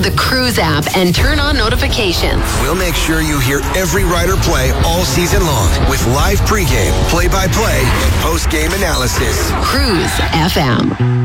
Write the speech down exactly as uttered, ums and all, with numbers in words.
the Cruise app and turn on notifications. We'll make sure you hear every rider play all season long with live pregame, play-by-play, and post-game analysis. Cruise F M.